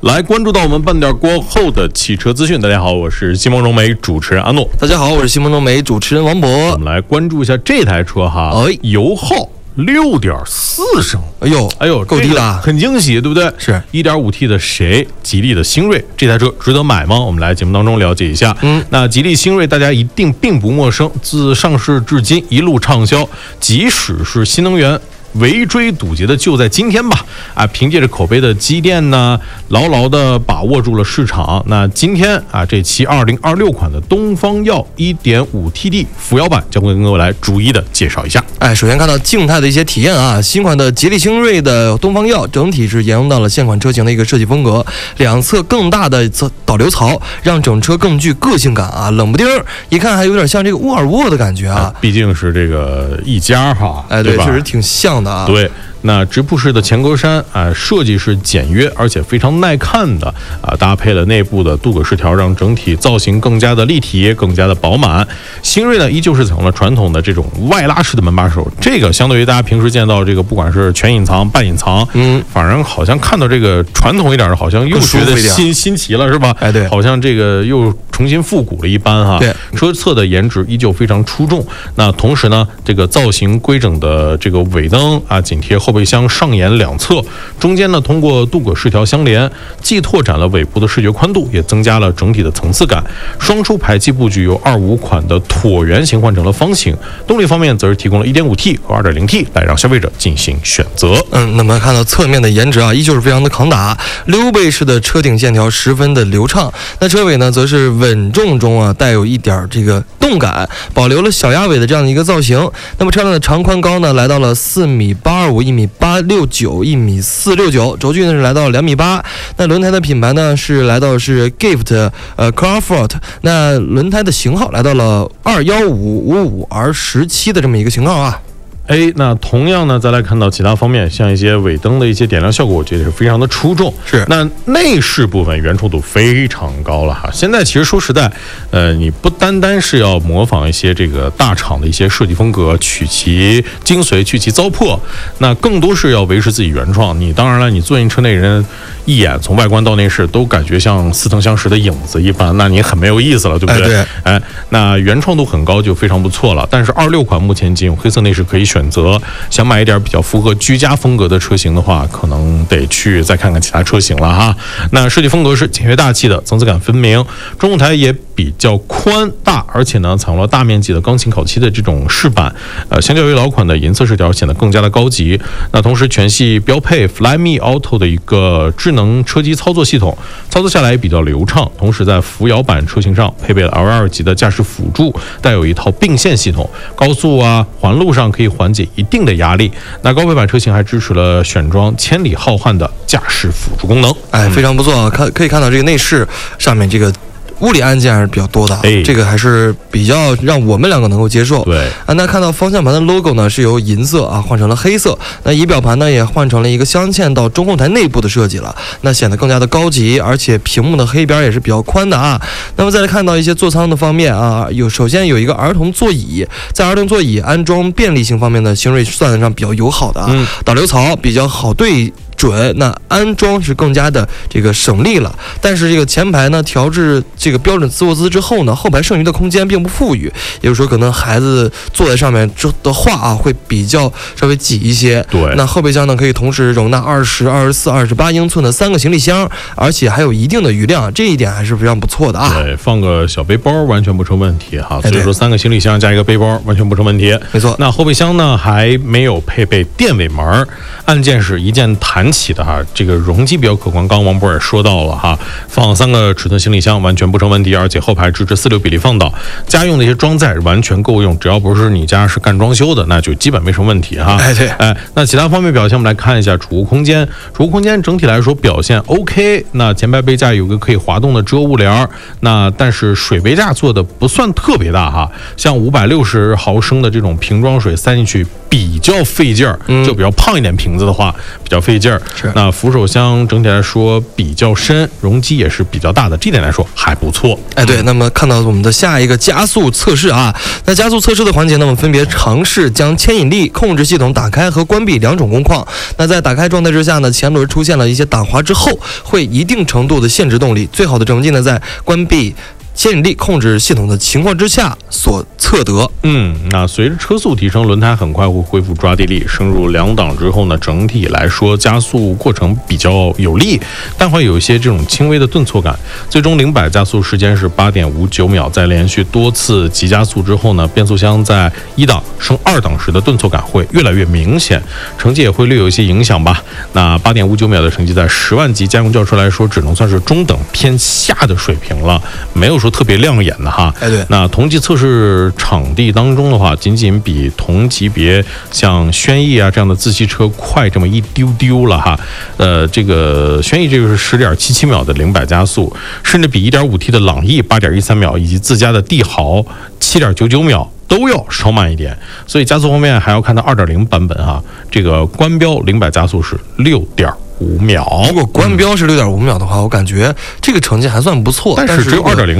来关注到我们半点过后的汽车资讯。大家好，我是西蒙融媒主持人阿诺。 大家好，我是西蒙融媒主持人王博。 我们来关注一下这台车哈，油耗6.4升，哎呦， 够低了， 很惊喜，对不对？ 是 1.5T 的谁？吉利的星瑞，这台车值得买吗？我们来节目当中了解一下。那吉利星瑞大家一定并不陌生，自上市至今一路畅销，即使是新能源围追堵截的就在今天吧，凭借着口碑的积淀呢，牢牢的把握住了市场。那今天这期2026款的东方耀 1.5TD 扶摇版将会跟各位来逐一的介绍一下。 首先看到静态的一些体验啊，新款的吉利星瑞的东方耀整体是沿用到了现款车型的一个设计风格，两侧更大的导流槽让整车更具个性感啊，冷不丁一看还有点像这个沃尔沃的感觉啊， 毕竟是这个一家哈， 对，确实挺像的。 对，那直瀑式的前格栅设计是简约而且非常耐看的搭配了内部的镀铬饰条，让整体造型更加的立体，更加的饱满。星瑞呢依旧是采用了传统的这种外拉式的门把手，这个相对于大家平时见到这个不管是全隐藏、半隐藏，反而好像看到这个传统一点的，好像又觉得新奇了，是吧？ 对， 好像这个又重新复古了一般哈。 对， 车侧的颜值依旧非常出众。那同时呢，这个造型规整的这个尾灯紧贴后备箱上沿两侧，中间呢通过镀铬饰条相连，既拓展了尾部的视觉宽度，也增加了整体的层次感。双出排气布局由25款的椭圆形换成了方形。动力方面则是提供了 1.5T 和 2.0T 来让消费者进行选择。 那么看到侧面的颜值依旧是非常的抗打，溜背式的车顶线条十分的流畅。那车尾呢则是稳重中带有一点这个动感，保留了小鸭尾的这样的一个造型。那么车辆的长宽高呢来到了4.825米、1.869米、1.469米，轴距呢是来到2.8米。那轮胎的品牌呢是来到是 Gift Crawford， 那轮胎的型号来到了21555R17的这么一个型号啊。 那同样呢，再来看到其他方面，像一些尾灯的一些点亮效果，我觉得是非常的出众。 是，那内饰部分原创度非常高了哈。现在其实说实在，你不单单是要模仿一些这个大厂的一些设计风格，取其精髓，去其糟粕，那更多是要维持自己原创。你当然了，你坐进车内人一眼从外观到内饰都感觉像似曾相识的影子一般，那你很没有意思了，对不对？ 对， 那原创度很高就非常不错了。但是26款目前仅有黑色内饰可以选择，想买一点比较符合居家风格的车型的话，可能得去再看看其他车型了哈。那设计风格是简约大气的，层次感分明，中控台也比较宽大，而且呢采用了大面积的钢琴烤漆的这种饰板，相较于老款的银色饰条显得更加的高级。那同时全系标配 Flyme Auto 的一个智能车机操作系统，操作下来也比较流畅。同时在扶摇版车型上配备了 L2 级的驾驶辅助，带有一套并线系统，高速环路上可以缓解一定的压力。那高配版车型还支持了选装千里浩瀚的驾驶辅助功能， 非常不错。可以看到这个内饰上面这个物理按键还是比较多的，这个还是比较让我们两个能够接受。 对那看到方向盘的 logo 呢是由银色换成了黑色，那仪表盘呢也换成了一个镶嵌到中控台内部的设计了，那显得更加的高级，而且屏幕的黑边也是比较宽的那么再来看到一些座舱的方面首先有一个儿童座椅，在儿童座椅安装便利性方面呢，星瑞算得上比较友好的导流槽比较好对准，那安装是更加的这个省力了。但是这个前排呢调至这个标准自卧姿之后呢，后排剩余的空间并不富裕，也就是说可能孩子坐在上面的话会比较稍微挤一些。 对， 那后备箱呢可以同时容纳20、24、28英寸的3个行李箱，而且还有一定的余量，这一点还是非常不错的对，放个小背包完全不成问题哈。所以说3个行李箱加一个背包完全不成问题。 没错。 那后备箱呢还没有配备电尾门，按键是一键弹起的这个容积比较可观。刚刚王博也说到了放3个尺寸行李箱完全不成问题，而且后排支持4:6比例放倒，家用的一些装载完全够用，只要不是你家是干装修的，那就基本没什么问题对。 那其他方面表现我们来看一下储物空间。储物空间整体来说表现 OK， 那前排杯架有个可以滑动的遮物帘，那但是水杯架做的不算特别大像560毫升的这种瓶装水塞进去比较费劲儿，就比较胖一点瓶子的话比较费劲儿。 是， 那扶手箱整体来说比较深，容积也是比较大的，这点来说还不错。 对，那么看到我们的下一个加速测试啊，那加速测试的环节呢，我们分别尝试将牵引力控制系统打开和关闭2种工况。那在打开状态之下呢，前轮出现了一些打滑之后，会一定程度的限制动力。最好的成绩呢，在关闭牵引力控制系统的情况之下所测得。 那随着车速提升，轮胎很快会恢复抓地力。升入2档之后呢，整体来说加速过程比较有力，但会有一些这种轻微的顿挫感。最终0-100加速时间是8.59秒。在连续多次急加速之后呢，变速箱在1档升2档时的顿挫感会越来越明显，成绩也会略有一些影响吧。那8.59秒的成绩在10万级家用轿车来说，只能算是中等偏下的水平了，没有说特别亮眼的哈。 对， 那同级测试场地当中的话，仅仅比同级别像轩逸啊这样的自吸车快这么一丢丢了哈。这个轩逸这个是10.77秒的0-100加速，甚至比 1.5T 的朗逸8.13秒以及自家的帝豪7.99秒都要稍慢一点。所以加速方面还要看到 2.0 版本啊，这个官标0-100加速是6.5秒。 如果官标是6.5秒的话，我感觉这个成绩还算不错， 但是只有2.0